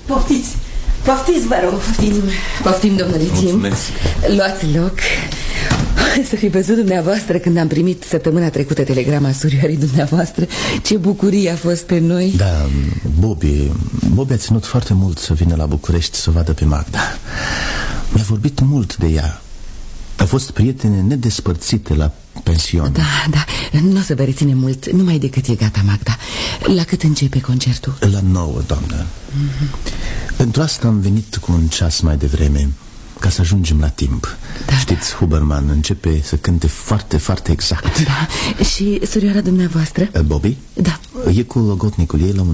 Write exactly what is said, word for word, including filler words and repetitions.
Poftiți, poftiți, vă rog. Poftim, poftim, domnule Tim. Mulțumesc. Luați loc. Să fi văzut dumneavoastră când am primit săptămâna trecută telegrama surioarei dumneavoastră. Ce bucurie a fost pe noi. Da, Bobby Bobby a ținut foarte mult să vină la București să vadă pe Magda. Mi-a vorbit mult de ea. A fost prietene nedespărțite la pension. Da, da, nu o să vă reține mult. Numai decât e gata, Magda. La cât începe concertul? La nouă, doamnă. mm-hmm. Pentru asta am venit cu un ceas mai devreme, ca să ajungem la timp. Da, știți, Huberman începe să cânte foarte, foarte exact. Da, și surioara dumneavoastră? Bobby? Da. E cu logotnicul ei la un